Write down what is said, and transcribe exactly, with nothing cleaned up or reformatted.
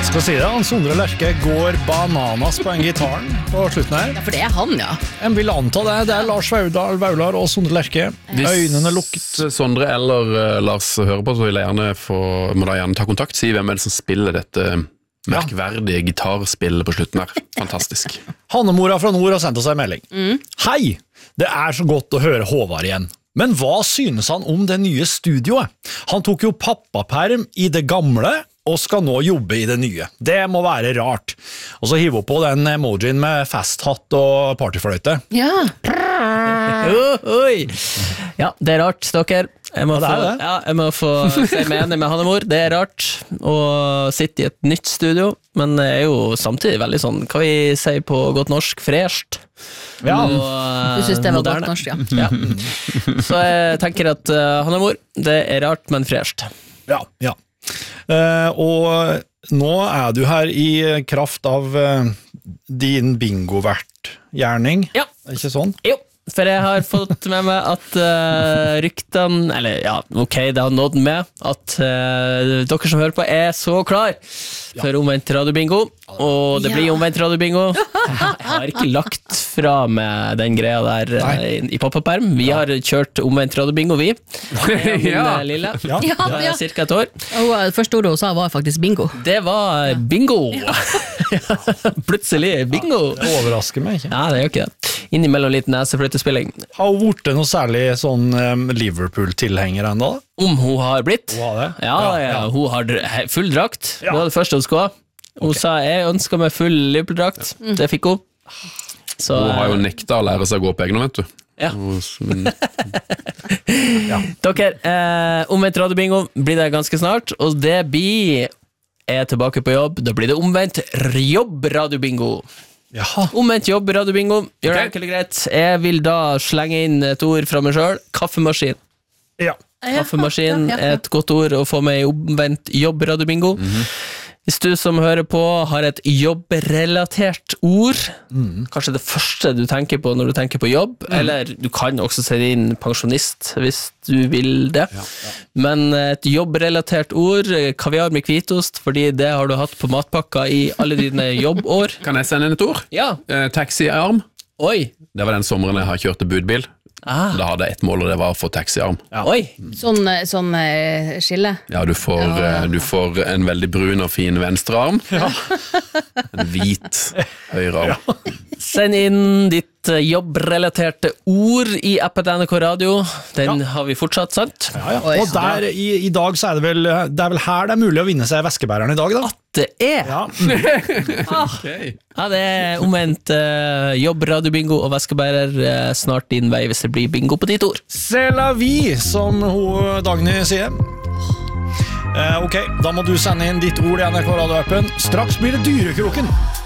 skal si det, han Sondre Lerche går bananas på en gitaren på slutten her. Ja, for det er han, ja. En vil anta det, det er Lars Vaudal, Vaular og Sondre Lerche. Øynene lukket. Hvis Sondre eller uh, Lars hører på, så vil jeg gjerne få, må da gjerne ta kontakt, si hvem er det som spiller dette merkverdige gitarspillet på slutten her. Fantastisk. Hannemora fra nord har sendt oss en melding. Mm. Hei, det er så godt å høre Håvard igjen. Men hva synes han om det nye studioet? Han tok jo pappaperm i det gamle, og skal nå jobbe i det nye. Det må være rart. Og så hiver hun på den emojien med festhatt og partyfløyte. Ja. Oi. Ja, det er rart, dere. Jeg må, Ja, det er få, det. ja, jeg må få si meg enig med Hannemor. Det er rart å sitte i et nytt studio, men det er jo samtidig veldig sånn, hva vi sier på godt norsk, fresht. Ja. Og, Du synes det var moderne. godt norsk, ja. Ja. Så jeg tenker at uh, Hannemor, det er rart, men fresht. Ja, ja. Uh, og nå er du her i kraft av uh, din bingo-vert-gjerning. Ja. Er det ikke sånn? Jo, for jeg har fått med meg at uh, ryktene, eller ja, ok, det har nådd med, at uh, dere som hører på er så klar for omvendt radiobingo, og det Ja. blir omvendt radiobingo. Jeg har ikke lagt fra med den greia der uh, i, i pappaperm. Vi har kjørt omvendt radiobingo, vi. Min Ja. uh, lille. Ja. Ja, Det er ja. cirka et år. Og uh, første ordet hun sa var faktisk bingo. Det var bingo. Plutselig bingo. Det overrasker meg ikke. Ja, det gjør ikke det. Innimellom litt neseflyttespilling. Har hun vært noe særlig sånn um, Liverpool-tilhenger enda da? Om hun har blitt. Hun har det? Ja, ja, hun har dr- he- full drakt. Ja. Det var det første hun skulle ha. Hun sa, jeg ønsker meg full Liverpool-drakt. Det fikk hun. Så, Hun har jo nekta å lære seg å gå på egne, vet du. Ja. Og- Men dere, eh, omvendt radiobingo blir det ganske snart, og det blir er tilbake på jobb. Da blir det omvendt jobb-radiobingo. Jaha. Omvendt jobb-radiobingo. Gjør det Ok. enkelt og greit. Jeg vil da slenge inn et ord fra meg selv. Kaffemaskin. Ja. Kaffemaskin Ja, ja, ja. er et godt ord å få med i omvendt jobb-radiobingo. Hvis du som hører på har et jobbrelatert ord, kanskje det første du tenker på når du tenker på jobb, eller du kan også sende inn pensjonist hvis du vil det, men et jobbrelatert ord, kaviar med hvitost, fordi det har du hatt på matpakka i alle dine jobbår. kan jeg sende inn et ord? Ja, Eh, taxiarm. oi, Det var den sommeren jeg har kjørt budbil. ah, Da hadde jeg ett mål, og det var å få taxiarm. oi, Sånn, uh, sånn uh, skille. Ja, du får, Ja, ja. eh, du får en veldig brun og fin venstre arm. En hvit høyre arm. send inn ditt eh, jobbrelaterte ord i appen N R K Radio. Den har vi fortsatt, sant? Ja, ja. Oi, Og der, i, i dag så er det vel Det er vel her det er mulig å vinne seg veskebæreren i dag da? Det er Ja. Okay. Ja, det er omvendt uh, jobb, radiobingo og veskebærer uh, snart din vei hvis det blir bingo på ditt ord. C'est la vie, som hun Dagny sier. Eh, ok, da må du sende inn ditt ord i N R K Radio-appen. Straks blir det Dyrekroken.